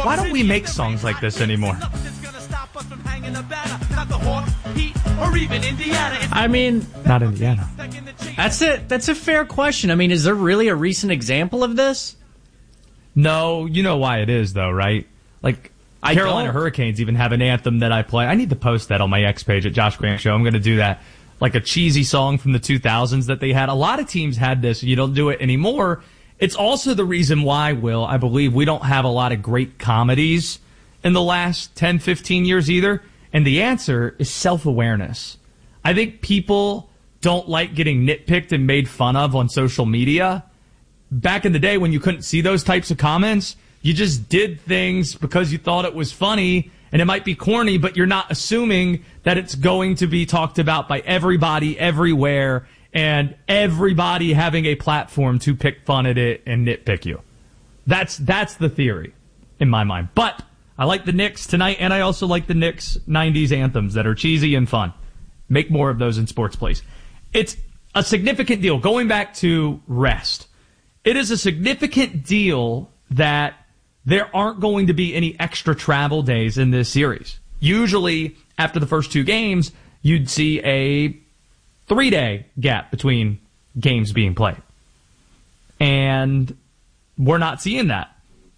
Why don't we make songs like this anymore? I mean, not Indiana. That's it. That's a fair question. I mean, is there really a recent example of this? No, you know why it is, though, right? Like, Carolina Hurricanes even have an anthem that I play. I need to post that on my X page at Josh Graham Show. I'm going to do that. Like a cheesy song from the 2000s that they had. A lot of teams had this. You don't do it anymore. It's also the reason why, Will, I believe we don't have a lot of great comedies in the last 10, 15 years either. And the answer is self-awareness. I think people don't like getting nitpicked and made fun of on social media. Back in the day when you couldn't see those types of comments, you just did things because you thought it was funny, and it might be corny, but you're not assuming that it's going to be talked about by everybody everywhere and everybody having a platform to pick fun at it and nitpick you. That's the theory in my mind. But I like the Knicks tonight, and I also like the Knicks 90s anthems that are cheesy and fun. Make more of those in sports, please. It's a significant deal. Going back to rest, it is a significant deal that there aren't going to be any extra travel days in this series. Usually, after the first two games, you'd see a 3-day gap between games being played. And we're not seeing that.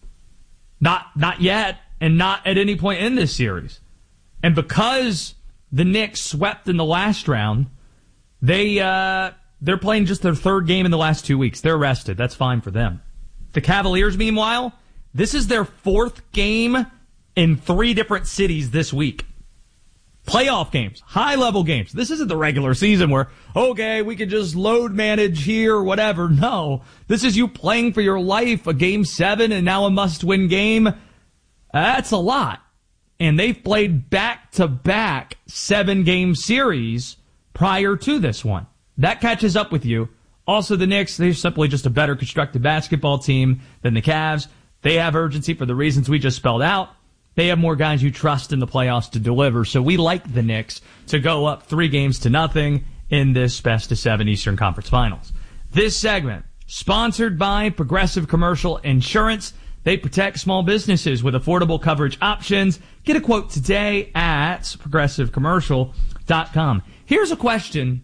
Not yet, and not at any point in this series. And because the Knicks swept in the last round, they're playing just their third game in the last 2 weeks. They're rested. That's fine for them. The Cavaliers, meanwhile, this is their fourth game in 3 different cities this week. Playoff games, high-level games. This isn't the regular season where, okay, we can just load manage here or whatever. No, this is you playing for your life, a Game 7 and now a must-win game. That's a lot. And they've played back-to-back 7-game series prior to this one. That catches up with you. Also, the Knicks, they're simply just a better constructed basketball team than the Cavs. They have urgency for the reasons we just spelled out. They have more guys you trust in the playoffs to deliver. So we like the Knicks to go up 3-0 in this best-of-7 Eastern Conference Finals. This segment, sponsored by Progressive Commercial Insurance. They protect small businesses with affordable coverage options. Get a quote today at progressivecommercial.com. Here's a question.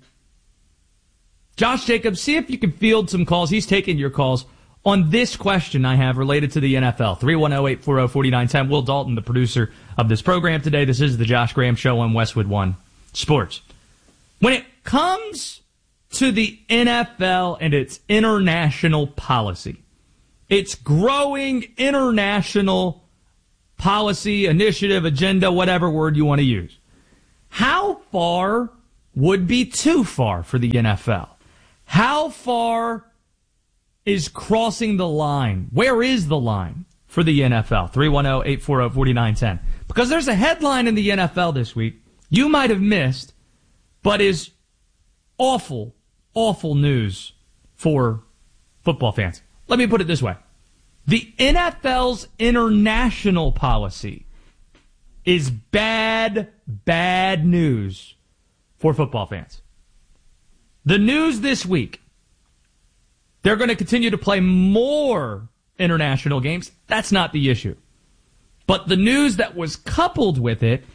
Josh Jacobs, see if you can field some calls. He's taking your calls on this question I have related to the NFL. 310-840-4910. Will Dalton, the producer of this program today. This is the Josh Graham Show on Westwood One Sports. When it comes to the NFL and its international policy, its growing international policy, initiative, agenda, whatever word you want to use, how far would be too far for the NFL? How far is crossing the line? Where is the line for the NFL? 310-840-4910. Because there's a headline in the NFL this week you might have missed, but is awful, awful news for football fans. Let me put it this way. The NFL's international policy is bad, bad news for football fans. The news this week, they're going to continue to play more international games. That's not the issue. But the news that was coupled with it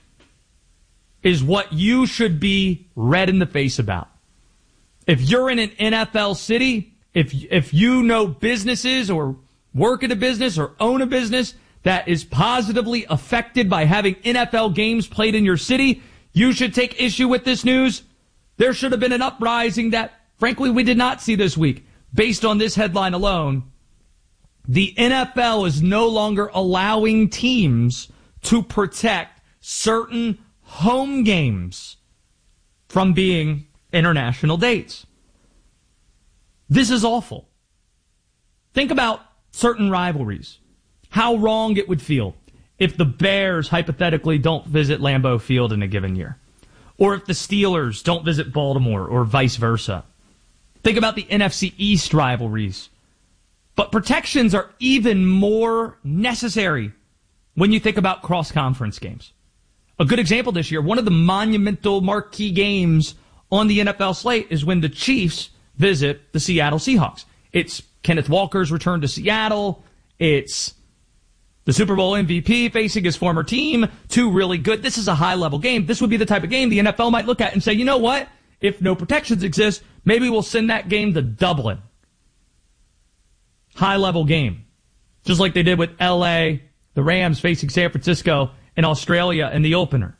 is what you should be red in the face about. If you're in an NFL city, if you know businesses or work at a business or own a business that is positively affected by having NFL games played in your city, you should take issue with this news. There should have been an uprising that, frankly, we did not see this week. Based on this headline alone, the NFL is no longer allowing teams to protect certain home games from being international dates. This is awful. Think about certain rivalries. How wrong it would feel if the Bears hypothetically don't visit Lambeau Field in a given year. Or if the Steelers don't visit Baltimore or vice versa. Think about the NFC East rivalries. But protections are even more necessary when you think about cross-conference games. A good example this year, one of the monumental marquee games on the NFL slate is when the Chiefs visit the Seattle Seahawks. It's Kenneth Walker's return to Seattle. It's the Super Bowl MVP facing his former team, two really good. This is a high-level game. This would be the type of game the NFL might look at and say, you know what? If no protections exist, maybe we'll send that game to Dublin. High-level game. Just like they did with L.A., the Rams facing San Francisco in Australia in the opener.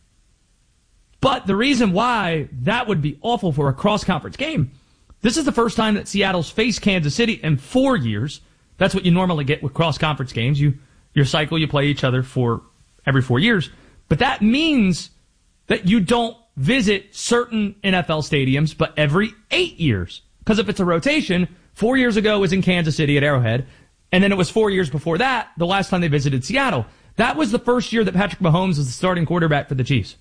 But the reason why that would be awful for a cross-conference game, this is the first time that Seattle's faced Kansas City in 4 years. That's what you normally get with cross-conference games. Your cycle, you play each other for every 4 years. But that means that you don't visit certain NFL stadiums, but every 8 years. Because if it's a rotation, 4 years ago was in Kansas City at Arrowhead, and then it was 4 years before that, the last time they visited Seattle. That was the first year that Patrick Mahomes was the starting quarterback for the Chiefs.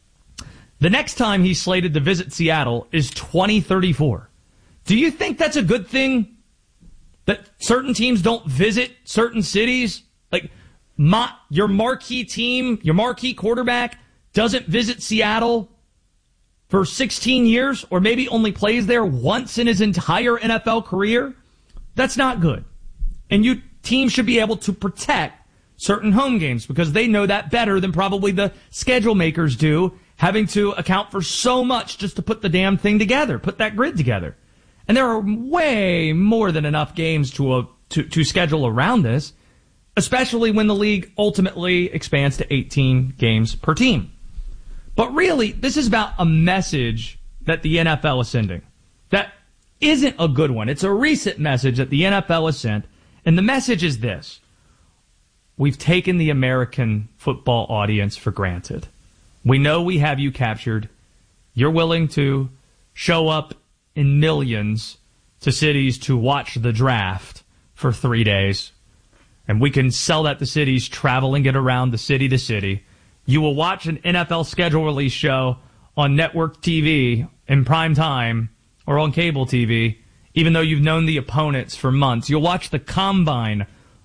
The next time he's slated to visit Seattle is 2034. Do you think that's a good thing? That certain teams don't visit certain cities? Like, your marquee team, your marquee quarterback doesn't visit Seattle for 16 years, or maybe only plays there once in his entire NFL career? That's not good. And teams should be able to protect certain home games because they know that better than probably the schedule makers do, having to account for so much just to put the damn thing together, put that grid together. And there are way more than enough games to schedule around this, especially when the league ultimately expands to 18 games per team. But really, this is about a message that the NFL is sending that isn't a good one. It's a recent message that the NFL has sent, and the message is this. We've taken the American football audience for granted. We know we have you captured. You're willing to show up in millions to cities to watch the draft for 3 days. And we can sell that to cities, traveling it around the city to city. You will watch an NFL schedule release show on network TV in prime time or on cable TV, even though you've known the opponents for months. You'll watch the combine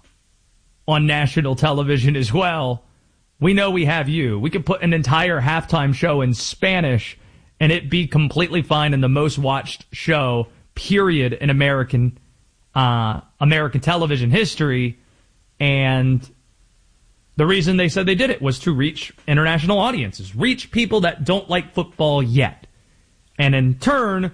on national television as well. We know we have you. We could put an entire halftime show in Spanish and it be completely fine in the most watched show, period, in American television history. And the reason they said they did it was to reach international audiences, reach people that don't like football yet. And in turn,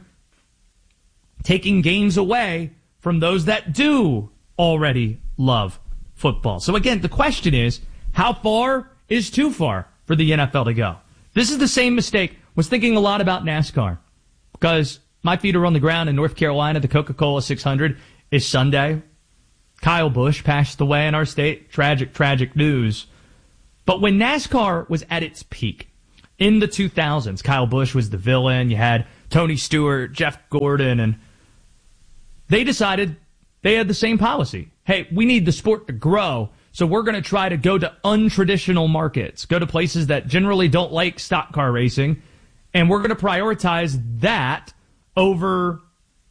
taking games away from those that do already love football. So again, the question is, how far is too far for the NFL to go? This is the same mistake. Was thinking a lot about NASCAR because my feet are on the ground in North Carolina. The Coca-Cola 600 is Sunday. Kyle Busch passed away in our state. Tragic, tragic news. But when NASCAR was at its peak in the 2000s, Kyle Busch was the villain. You had Tony Stewart, Jeff Gordon, and they decided they had the same policy. Hey, we need the sport to grow, so we're going to try to go to untraditional markets, go to places that generally don't like stock car racing, and we're going to prioritize that over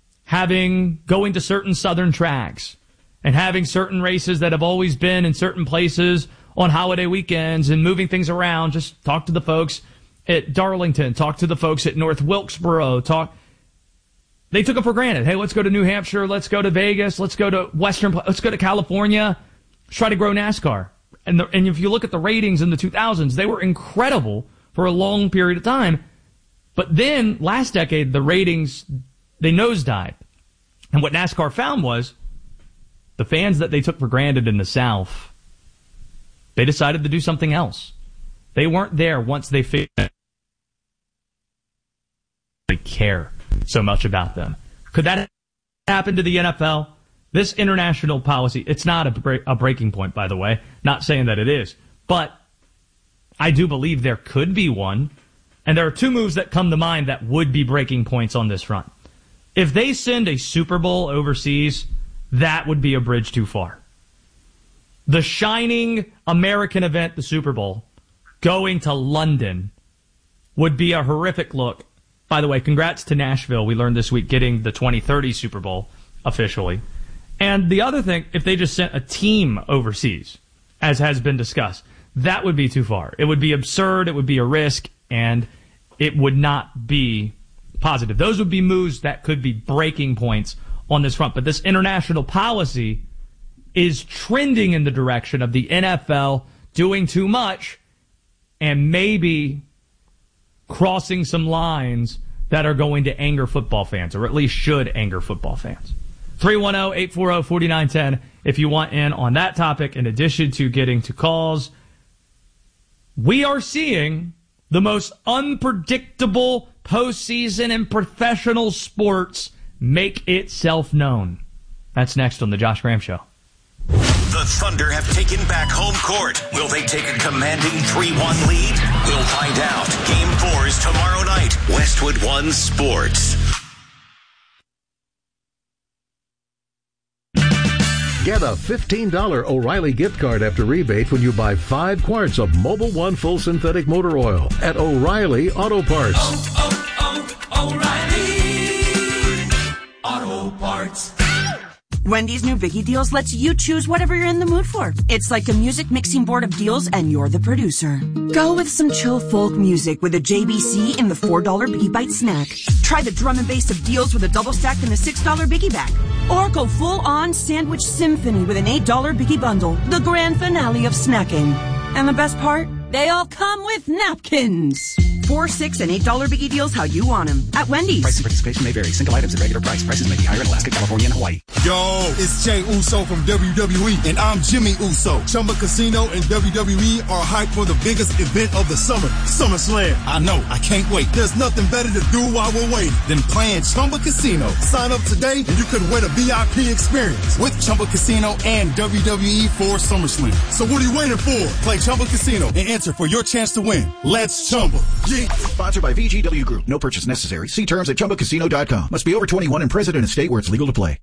going to certain southern tracks and having certain races that have always been in certain places on holiday weekends and moving things around. Just talk to the folks at Darlington, talk to the folks at North Wilkesboro, They took it for granted. Hey, let's go to New Hampshire, let's go to Vegas, let's go to let's go to California, let's try to grow NASCAR. And if you look at the ratings in the 2000s, they were incredible for a long period of time. But then last decade, the ratings, they nosedived. And what NASCAR found was the fans that they took for granted in the South, they decided to do something else. They weren't there once they figured they care so much about them. Could that happen to the NFL? This international policy, it's not a breaking point, by the way. Not saying that it is. But I do believe there could be one. And there are two moves that come to mind that would be breaking points on this front. If they send a Super Bowl overseas, that would be a bridge too far. The shining American event, the Super Bowl, going to London would be a horrific look. By the way, congrats to Nashville. We learned this week getting the 2030 Super Bowl officially. And the other thing, if they just sent a team overseas, as has been discussed, that would be too far. It would be absurd. It would be a risk. And it would not be positive. Those would be moves that could be breaking points on this front. But this international policy is trending in the direction of the NFL doing too much and maybe crossing some lines that are going to anger football fans, or at least should anger football fans. 310-840-4910 if you want in on that topic, in addition to getting to calls. We are seeing the most unpredictable postseason in professional sports make itself known. That's next on The Josh Graham Show. The Thunder have taken back home court. Will they take a commanding 3-1 lead? We'll find out. Game 4 is tomorrow night. Westwood One Sports. Get a $15 O'Reilly gift card after rebate when you buy 5 quarts of Mobil 1 full synthetic motor oil at O'Reilly Auto Parts. O'Reilly Auto Parts. Wendy's new Biggie Deals lets you choose whatever you're in the mood for. It's like a music mixing board of deals, and you're the producer. Go with some chill folk music with a JBC in the $4 Biggie Bite snack. Try the drum and bass of deals with a double stack in the $6 Biggie Bag. Or go full-on sandwich symphony with an $8 Biggie Bundle, the grand finale of snacking. And the best part? They all come with napkins. $4, $6, and $8 Biggie Deals how you want them. At Wendy's. Price and participation may vary. Single items at regular price. Prices may be higher in Alaska, California, and Hawaii. Yo, it's Jey Uso from WWE, and I'm Jimmy Uso. Chumba Casino and WWE are hyped for the biggest event of the summer, SummerSlam. I know, I can't wait. There's nothing better to do while we're waiting than playing Chumba Casino. Sign up today, and you could win a VIP experience with Chumba Casino and WWE for SummerSlam. So what are you waiting for? Play Chumba Casino and enter for your chance to win. Let's Chumba. Yeah. Sponsored by VGW Group. No purchase necessary. See terms at ChumbaCasino.com. Must be over 21 and present in a state where it's legal to play.